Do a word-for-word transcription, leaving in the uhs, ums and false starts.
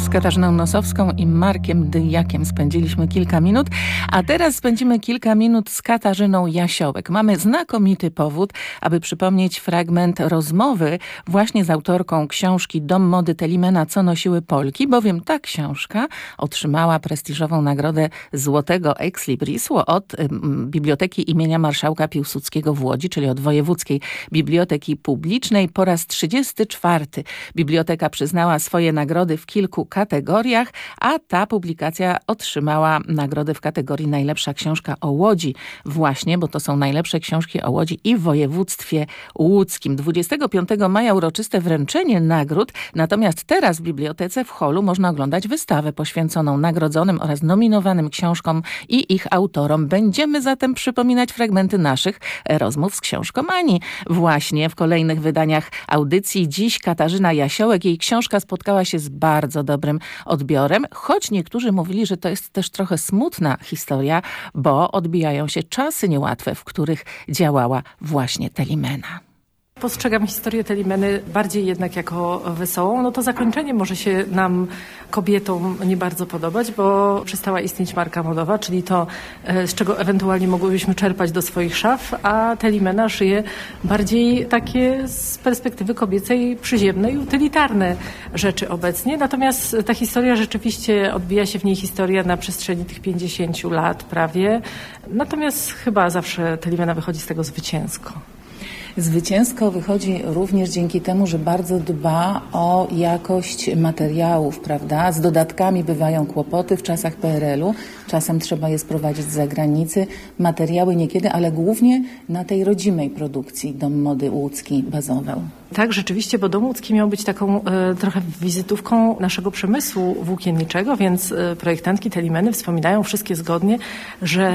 z Katarzyną Nosowską i Markiem Dyjakiem spędziliśmy kilka minut, a teraz spędzimy kilka minut z Katarzyną Jasiołek. Mamy znakomity powód, aby przypomnieć fragment rozmowy właśnie z autorką książki Dom mody Telimena, co nosiły Polki, bowiem ta książka otrzymała prestiżową nagrodę Złotego Ex Librisu od um, Biblioteki imienia Marszałka Piłsudskiego w Łodzi, czyli od Wojewódzkiej Biblioteki Publicznej. Po raz trzydziesty czwarty biblioteka przyznała swoje nagrody w kilku kategoriach, a ta publikacja otrzymała nagrodę w kategorii najlepsza książka o Łodzi właśnie, bo to są najlepsze książki o Łodzi i w województwie łódzkim. dwudziestego piątego maja uroczyste wręczenie nagród, natomiast teraz w bibliotece w holu można oglądać wystawę poświęconą nagrodzonym oraz nominowanym książkom i ich autorom. Będziemy zatem przypominać fragmenty naszych rozmów z książkomani. Właśnie w kolejnych wydaniach audycji. Dziś Katarzyna Jasiołek. Jej książka spotkała się z bardzo dobrym odbiorem, choć niektórzy mówili, że to jest też trochę smutna historia, bo odbijają się czasy niełatwe, w których działała właśnie Telimena. Postrzegam historię Telimeny bardziej jednak jako wesołą. No to zakończenie może się nam, kobietom, nie bardzo podobać, bo przestała istnieć marka modowa, czyli to, z czego ewentualnie mogłybyśmy czerpać do swoich szaf, a Telimena szyje bardziej takie z perspektywy kobiecej przyziemne i utylitarne rzeczy obecnie. Natomiast ta historia rzeczywiście odbija się w niej historia na przestrzeni tych pięćdziesięciu lat prawie. Natomiast chyba zawsze Telimena wychodzi z tego zwycięsko. Zwycięsko wychodzi również dzięki temu, że bardzo dba o jakość materiałów, prawda? Z dodatkami bywają kłopoty w czasach P R L u. Czasem trzeba je sprowadzić z zagranicy. Materiały niekiedy, ale głównie na tej rodzimej produkcji Dom Mody Łódzki bazował. Tak, rzeczywiście, bo Dom Łódzki miał być taką e, trochę wizytówką naszego przemysłu włókienniczego, więc e, projektantki Telimeny wspominają wszystkie zgodnie, że